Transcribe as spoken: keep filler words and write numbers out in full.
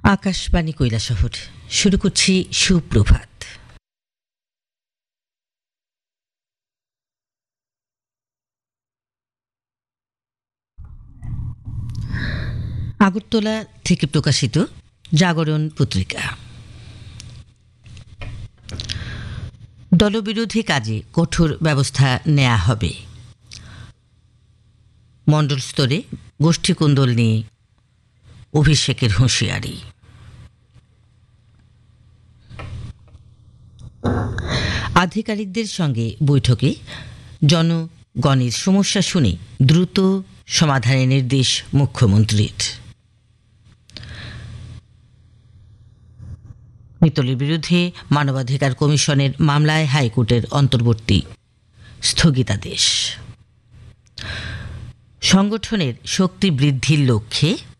আকাশবাণী কৈলাসহর শুরু করছি সুপ্রভাত। আগরতলা থেকে প্রকাশিত জাগরণ পত্রিকা। দলবিরোধী কাজে কঠোর ব্যবস্থা নেওয়া হবে। মণ্ডল স্তরে গোষ্ঠী কোন্দল নিয়ে অভিষেকের হুঁশিয়ারি। আধিকারিকদের সঙ্গে বৈঠকে জনগণের সমস্যা শুনে দ্রুত সমাধানের নির্দেশ মুখ্যমন্ত্রীর। মিত্তলের বিরুদ্ধে মানবাধিকার কমিশনের মামলায় হাইকোর্টের অন্তর্বর্তী স্থগিতাদেশ। সংগঠনের শক্তি বৃদ্ধির লক্ষ্যে